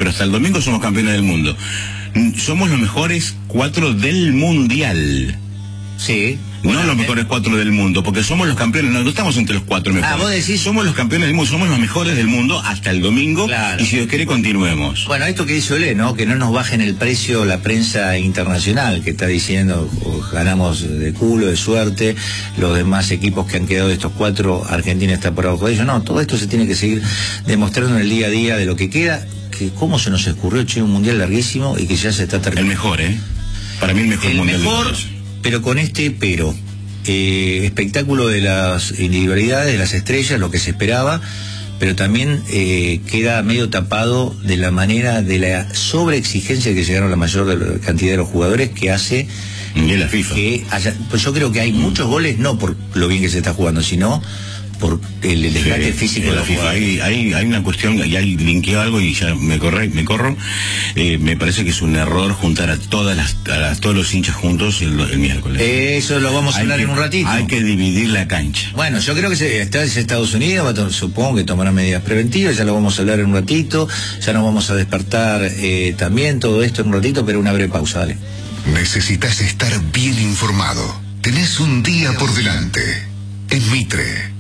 pero hasta el domingo somos campeones del mundo. Somos los mejores 4 del mundial. Sí. No los mejores 4 del mundo, porque somos los campeones, no estamos entre los 4 mejores. Vos decís... Somos los campeones del mundo, somos los mejores del mundo hasta el domingo, claro. Y si Dios quiere continuemos. Bueno, esto que dice Olé, ¿no? Que no nos bajen el precio la prensa internacional, que está diciendo ganamos de culo, de suerte, los demás equipos que han quedado de estos 4, Argentina está por abajo de ellos. No, todo esto se tiene que seguir demostrando en el día a día de lo que queda, que cómo se nos ocurrió, un mundial larguísimo y que ya se está terminando. El mejor, para mí el mejor mundial. El mejor, pero con espectáculo de las individualidades, de las estrellas, lo que se esperaba, pero también queda medio tapado de la manera de la sobreexigencia que llegaron la mayor cantidad de los jugadores que hace y la FIFA. Pues yo creo que hay muchos goles, no por lo bien que se está jugando, sino por el desgaste físico de la FIFA. Hay una cuestión, y hay linkeo algo y ya me corro. Me parece que es un error juntar a todos los hinchas juntos el miércoles. Eso lo vamos a hablar en un ratito. Hay que dividir la cancha. Bueno, yo creo que está en Estados Unidos, supongo que tomará medidas preventivas, ya lo vamos a hablar en un ratito, ya nos vamos a despertar también todo esto en un ratito, pero una breve pausa, dale. Necesitas estar bien informado. Tenés un día por delante. En Mitre.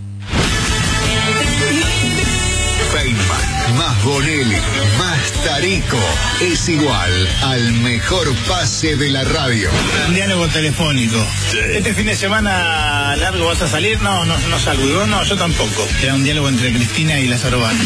Feynman, más Bonelli, más Tarico, es igual al mejor pase de la radio. Un diálogo telefónico. Sí. ¿Este fin de semana largo vas a salir? No salgo. ¿Y vos? No, yo tampoco. Era un diálogo entre Cristina y Lázaro Báñez.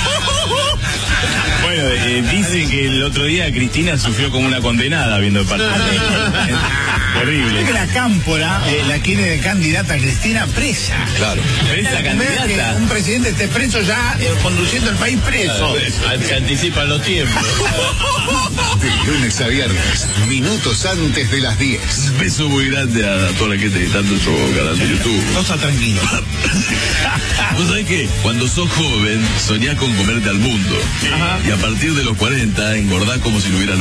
Bueno, dicen que el otro día Cristina sufrió como una condenada viendo el partido. Horrible. Es que la cámpora la quiere de candidata a Cristina presa. Claro. Presa candidata. Que un presidente esté preso ya, conduciendo el país preso. Se anticipan los tiempos. De lunes a viernes, minutos antes de las 10. Un beso muy grande a toda la gente que está en nuestro canal de YouTube. No está tranquilo. ¿Vos sabés qué? Cuando sos joven, soñás con comerte al mundo. Ajá. Y a partir de los 40, engordás como si no hubiera